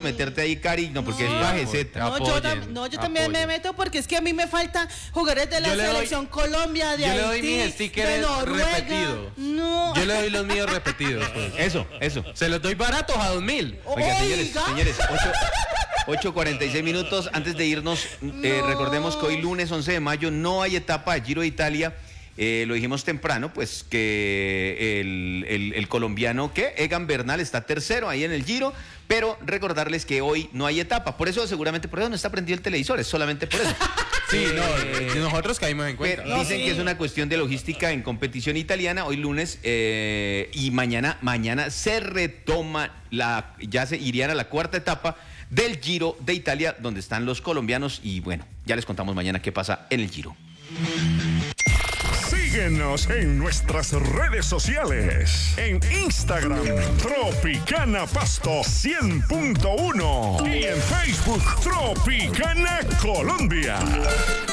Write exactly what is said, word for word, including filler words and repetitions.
meterte ahí, Cari, no, porque No. es bajeceta. No, yo, tam- no, yo también me meto porque es que a mí me faltan jugadores de la Yo le doy- selección Colombia, de yo le Haití, doy mis de stickers Noruega. repetidos. No. Yo le doy los míos repetidos, pues. Eso, eso. Se los doy baratos a dos mil. Oiga, señores, Oiga. señores, ocho cuarenta y seis minutos. Antes de irnos, eh, No. recordemos que hoy lunes once de mayo no hay etapa de Giro de Italia. Eh, lo dijimos temprano, pues que el, el, el colombiano, que Egan Bernal está tercero ahí en el Giro, pero recordarles que hoy no hay etapa. Por eso, seguramente, por eso no está prendido el televisor, es solamente por eso. Sí, Eh, no, nosotros caímos en cuenta. Pero dicen sí. que es una cuestión de logística en competición italiana hoy lunes eh, y mañana mañana se retoma la ya se irían a la cuarta etapa del Giro de Italia donde están los colombianos y bueno, ya les contamos mañana qué pasa en el Giro. Síguenos en nuestras redes sociales. En Instagram, Tropicana Pasto cien punto uno. Y en Facebook, Tropicana Colombia.